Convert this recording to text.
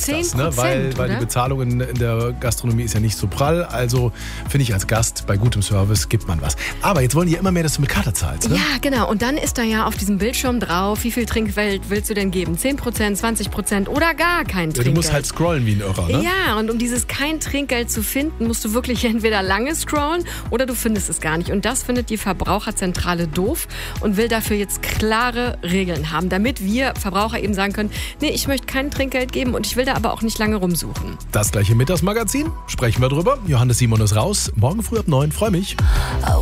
ist das, ne? 10%, Weil die oder? Bezahlung in der Gastronomie ist ja nicht so prall. Also finde ich, als Gast bei gutem Service gibt man was. Aber jetzt wollen die ja immer mehr, dass du mit Karte zahlst, ne? Ja, genau. Und dann ist da ja auf diesem Bildschirm drauf, wie viel Trinkgeld willst du denn geben? 10%, 20% oder gar kein Ja, Trinkgeld? du musst halt scrollen wie ein Irrer, ne? Ja, und um dieses kein Trinkgeld zu finden, musst du wirklich entweder lange scrollen oder du findest es gar nicht. Und das findet die Verbraucherzentrale doof und will dafür jetzt klare Regeln haben, damit wir Verbraucher eben sagen können, nee, ich möchte kein Trinkgeld geben und ich will da aber auch nicht lange rumsuchen. Das gleiche Mittagsmagazin, sprechen wir drüber. Johannes Simon ist raus. Morgen früh ab 9, freue mich.